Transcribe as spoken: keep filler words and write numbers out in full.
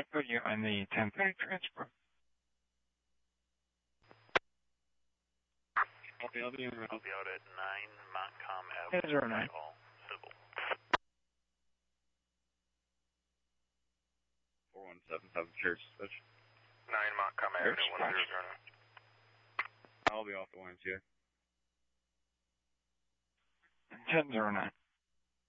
put you on the ten thirty transfer. I'll be, I'll be, in, I'll be out at nine Montcalm ten Avenue, zero nine. Whitehall, Civil. four one seven seven, Church Switch. nine Montcalm Avenue, one zero zero nine. I'll be off the Y M C A. ten zero nine.